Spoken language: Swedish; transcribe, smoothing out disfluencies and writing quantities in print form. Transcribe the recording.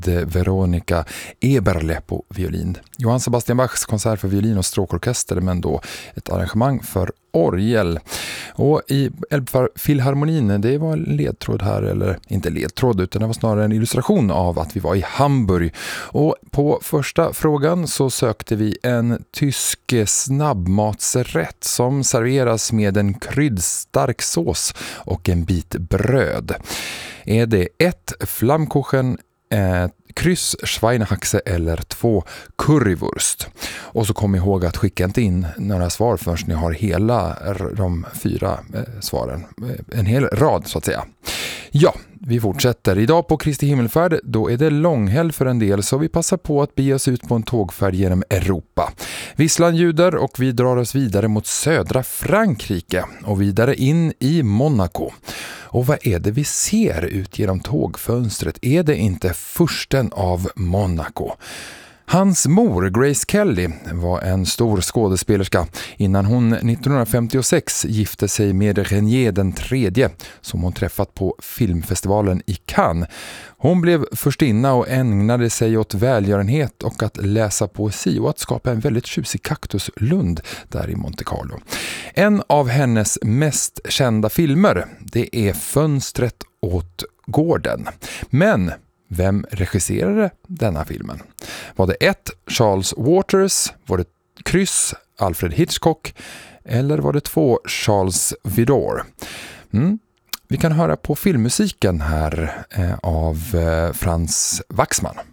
Veronica Eberle på violin. Johann Sebastian Bachs konsert för violin och stråkorkester, men då ett arrangemang för orgel. Och i Elbphilharmonin, det var en ledtråd här, eller inte ledtråd utan det var snarare en illustration av att vi var i Hamburg. Och på första frågan så sökte vi en tysk snabbmatsrätt som serveras med en kryddstark sås och en bit bröd. Är det 1. Flammkuchen, kryss Schweinehaxe eller 2 currywurst. Och så kom ihåg att skicka inte in några svar förrän ni har hela de 4 svaren. En hel rad så att säga. Ja, vi fortsätter. Idag på Kristi himmelfärd, då är det långhelg för en del, så vi passar på att bege oss ut på en tågfärd genom Europa. Visslan ljuder och vi drar oss vidare mot södra Frankrike och vidare in i Monaco. Och vad är det vi ser ut genom tågfönstret? Är det inte fursten av Monaco? Hans mor, Grace Kelly, var en stor skådespelerska innan hon 1956 gifte sig med Renier den tredje som hon träffat på filmfestivalen i Cannes. Hon blev förstinna och ägnade sig åt välgörenhet och att läsa poesi och att skapa en väldigt tjusig kaktuslund där i Monte Carlo. En av hennes mest kända filmer, det är Fönstret åt gården. Men vem regisserade denna filmen? Var det 1. Charles Waters? Var det kryss Alfred Hitchcock? Eller var det 2. Charles Vidor? Vi kan höra på filmmusiken här av Frans Waxman.